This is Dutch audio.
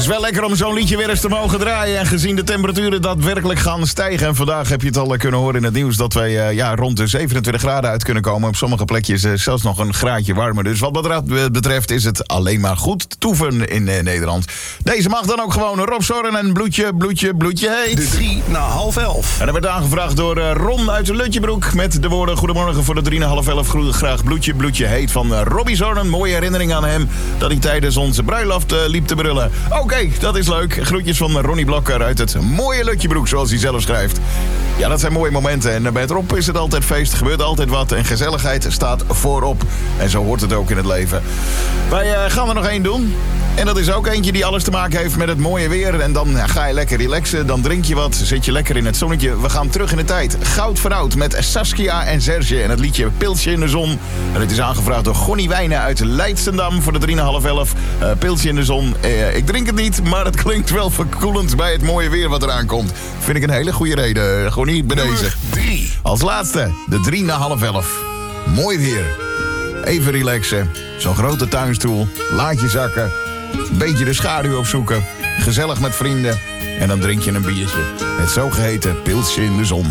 is wel lekker om zo'n liedje weer eens te mogen draaien. En gezien de temperaturen daadwerkelijk gaan stijgen. En vandaag heb je het al kunnen horen in het nieuws dat wij rond de 27 graden uit kunnen komen. Op sommige plekjes zelfs nog een graadje warmer. Dus wat dat betreft is het alleen maar goed toeven in Nederland. Deze mag dan ook gewoon Rob Zorn en bloedje heet. De 3 na half 11. En dat werd aangevraagd door Ron uit Lutjebroek. Met de woorden: goedemorgen voor de 3 na half 11. Graag bloedje heet van Robbie Zorn. Mooie herinnering aan hem dat hij tijdens onze bruiloft liep te brullen. Oké, dat is leuk. Groetjes van Ronnie Blokker uit het mooie Lutjebroek, zoals hij zelf schrijft. Ja, dat zijn mooie momenten. En bij het Rob is het altijd feest, gebeurt altijd wat. En gezelligheid staat voorop. En zo hoort het ook in het leven. Wij gaan er nog één doen. En dat is ook eentje die alles te maken heeft met het mooie weer. En dan ga je lekker relaxen, dan drink je wat, zit je lekker in het zonnetje. We gaan terug in de tijd. Goud van oud met Saskia en Serge. En het liedje Pilsje in de zon. En het is aangevraagd door Gonnie Wijnen uit Leidschendam voor de 3 na half 11. Pilsje in de zon. Ik drink het niet, maar het klinkt wel verkoelend bij het mooie weer wat eraan komt. Vind ik een hele goede reden. Gonnie, bij deze. 3. Als laatste, de 3 na half 11. Mooi weer. Even relaxen. Zo'n grote tuinstoel. Laat je zakken. Een beetje de schaduw opzoeken. Gezellig met vrienden. En dan drink je een biertje. Het zogeheten Pilsje in de zon.